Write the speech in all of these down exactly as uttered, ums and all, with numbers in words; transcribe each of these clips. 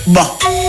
Μπα.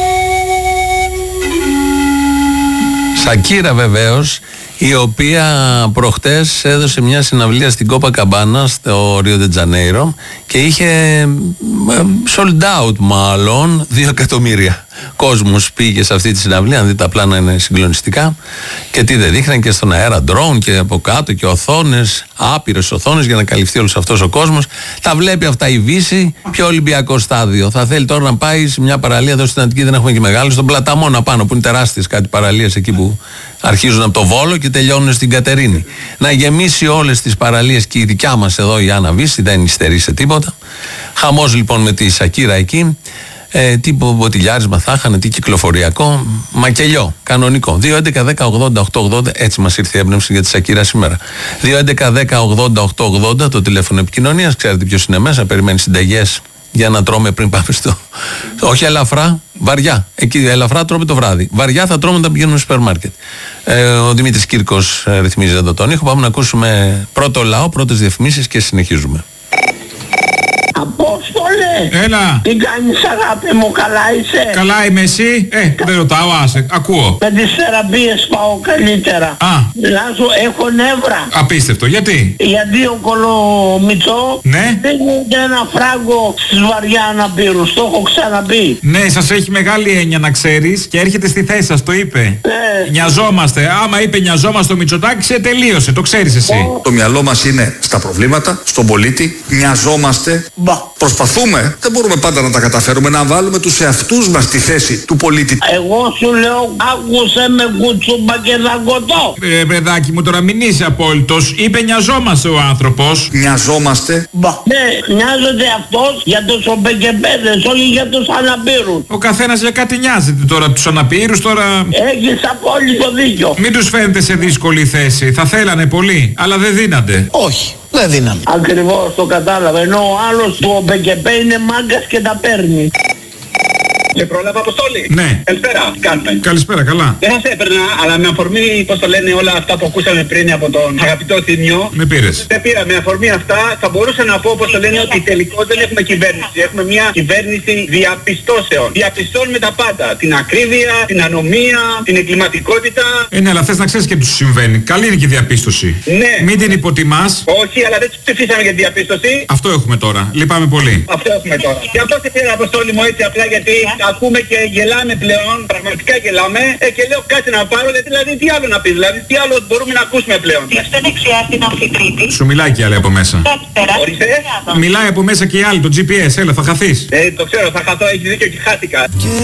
Σακύρα βεβαίως, η οποία προχτές έδωσε μια συναυλία στην Κόπα Καμπάνα στο Ρίο ντε Τζανέιρο και είχε sold out μάλλον δύο εκατομμύρια κόσμος πήγε σε αυτή τη συναυλία. Αν δείτε τα πλάνα είναι συγκλονιστικά και τι δεν δείχναν και στον αέρα ντρόουν και από κάτω και οθόνες, άπειρες οθόνες για να καλυφθεί όλος αυτός ο κόσμος. Τα βλέπει αυτά η Βύση, πιο Ολυμπιακό στάδιο. Θα θέλει τώρα να πάει σε μια παραλία εδώ στην Αττική, δεν έχουμε και μεγάλη, στον Πλαταμόνα πάνω που είναι τεράστιες κάτι παραλίες εκεί που αρχίζουν από το Βόλο και τελειώνουν στην Κατερίνη. Να γεμίσει όλες τις παραλίες και η δικιά μας εδώ η Άννα Βύση, δεν υστερεί σε τίποτα. Χαμός λοιπόν με τη Σακύρα εκεί. Ε, τι μποτιλιάρισμα θα είχαν, τι κυκλοφοριακό, μακελιό, κανονικό. δύο έντεκα δέκα ογδόντα οκτώ ογδόντα, έτσι μας ήρθε η έμπνευση για τη Σακύρα σήμερα. δύο έντεκα δέκα ογδόντα οκτώ ογδόντα το τηλέφωνο επικοινωνίας, ξέρετε ποιος είναι μέσα, περιμένει συνταγές για να τρώμε πριν πάμε στο. Όχι ελαφρά, βαριά. Εκεί ελαφρά τρώμε το βράδυ. Βαριά θα τρώμε όταν πηγαίνουμε στο σούπερ μάρκετ. Ε, ο Δημήτρης Κύρκος ε, ρυθμίζει εδώ τον ήχο. Πάμε να ακούσουμε πρώτο λαό, πρώτες διαφημίσεις και συνεχίζουμε. Απόστολε! Έλα! Τι κάνεις αγάπη μου, καλά είσαι? Καλά είμαι εσύ? Ε, Κα... δεν ρωτάω, άσε, ακούω. Με τις θεραπείες πάω καλύτερα. Α! Λάζω, έχω νεύρα. Απίστευτο, γιατί? Γιατί ο κολομιτσό ναι. δίνεται ένα φράγκο στις βαριά αναπήρους, το έχω ξαναπεί. Ναι, σας έχει μεγάλη έννοια να ξέρεις και έρχεται στη θέση σας, το είπε. Ναι. Νοιαζόμαστε, άμα είπε νοιαζόμαστε το Μητσοτάκη, σε τελείωσε, το ξέρεις εσύ. Oh. Το μυαλό μας είναι στα προβλήματα, στον πολίτη, νοιαζόμαστε. Μπα. Προσπαθούμε, δεν μπορούμε πάντα να τα καταφέρουμε, να βάλουμε τους εαυτούς μας στη θέση του πολίτη. Εγώ σου λέω, άκουσε με κουτσούμπα και δαγκωτό. Ε, παιδάκι μου, τώρα μην είσαι απόλυτος. Είπε νοιαζόμαστε ο άνθρωπος. Νοιαζόμαστε. Μπα. Ναι, νοιάζεται αυτός για τους ομπεκεπέδες, όχι για τους αναπήρους. Ο καθένας για κάτι νοιάζεται τώρα. Τους αναπήρους τώρα. Έχεις απόλυτο δίκιο. Μην τους φαίνεται σε δύσκολη θέση. Θα θέλανε πολύ, αλλά δεν δίνανται. Όχι, δεν δίναμε. Ακριβώς το κατάλαβα. Ενώ ο άλλος του ομπεκεπέ είναι μάγκας και τα παίρνει. Σε πρόλαβα, Αποστόλη. Ναι. Καλησπέρα, τι κάνετε? Καλησπέρα, καλά. Δεν σας έπαιρνα, αλλά με αφορμή, πώς το λένε, όλα αυτά που ακούσαμε πριν από τον αγαπητό Θήμιο. Με πήρες. Δεν πήρα, με αφορμή αυτά θα μπορούσα να πω, πώς το λένε, ότι τελικώς δεν έχουμε κυβέρνηση. Έχουμε μια κυβέρνηση διαπιστώσεων. Διαπιστώνουμε τα πάντα. Την ακρίβεια, την ανομία, την εγκληματικότητα. Ε, ναι, αλλά θες να ξέρεις και τι σου συμβαίνει. Καλή είναι και η διαπίστωση. Ναι. Μην την υποτιμάς. Όχι, αλλά δεν τους ψηφίσαμε για τη διαπίστωση. Αυτό έχουμε τώρα. Λυπάμαι πολύ. Αυτό έχουμε τώρα. Για πώς σε πήρα, Αποστόλη μου, έτσι απλά γιατί ακούμε και γελάμε πλέον, πραγματικά γελάμε, ε, και λέω κάτι να πάρω, γιατί δηλαδή τι άλλο να πει, δηλαδή τι άλλο μπορούμε να ακούσουμε πλέον. Είστε δεξιά στην αμφιτρίτη. Σου μιλάει και η άλλη από μέσα. Ορίστε. Μιλάει από μέσα και η άλλη, το τζι πι ες, έλα θα χαθείς. Ε, το ξέρω, θα χαθώ, έχει δίκιο και χάθηκα.